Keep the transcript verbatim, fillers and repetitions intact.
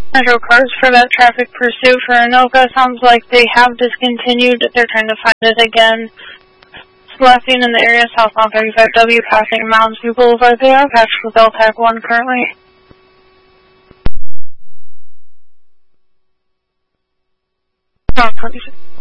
Metro cars for that traffic pursuit for Anoka. Sounds like they have discontinued. They're trying to find it again. Lefting in the area southbound thirty-five W, passing Mounds View Boulevard. They are patched with L TAC one currently. Oh, twenty-six.